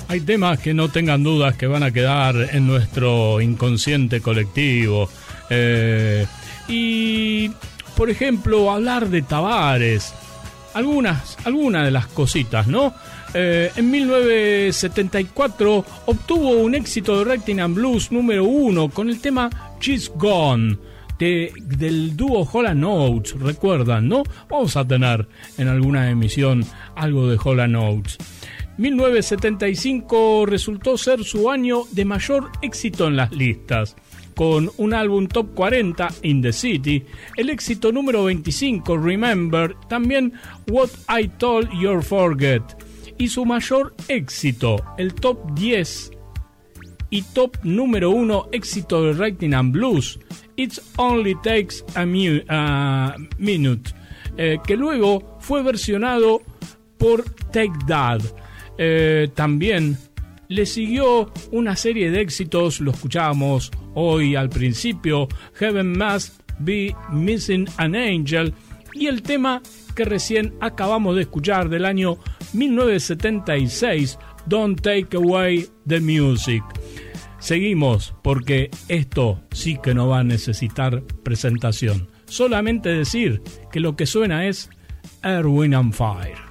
Hay temas que no tengan dudas que van a quedar en nuestro inconsciente colectivo. Y, por ejemplo, hablar de Tavares. Algunas de las cositas, ¿no? En 1974 obtuvo un éxito de Rhythm and Blues número 1 con el tema She's Gone del dúo Hall & Oates, recuerdan, ¿no? Vamos a tener en alguna emisión algo de Hall & Oates. 1975 resultó ser su año de mayor éxito en las listas, con un álbum top 40, In the City, el éxito número 25, Remember, también What I Told You Forget, y su mayor éxito, el top 10 y top número 1 éxito de Rhythm and Blues, It Only Takes a Minute, que luego fue versionado por Take That. También le siguió una serie de éxitos, lo escuchábamos hoy al principio, Heaven Must Be Missing an Angel, y el tema que recién acabamos de escuchar del año 1976, Don't Take Away the Music. Seguimos porque esto sí que no va a necesitar presentación, solamente decir que lo que suena es Earth, Wind and Fire.